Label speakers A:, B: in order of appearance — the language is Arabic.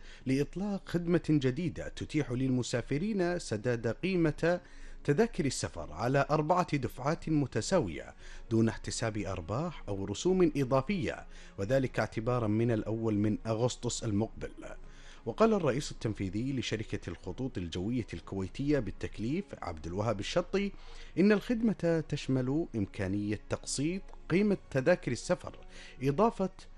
A: لإطلاق خدمة جديدة تتيح للمسافرين سداد قيمة تذاكر السفر على 4 دفعات متساوية دون احتساب أرباح أو رسوم إضافية، وذلك اعتبارا من الأول من أغسطس المقبل. وقال الرئيس التنفيذي لشركة الخطوط الجوية الكويتية بالتكليف عبد الوهاب الشطي إن الخدمة تشمل إمكانية تقسيط قيمة تذاكر السفر، إضافة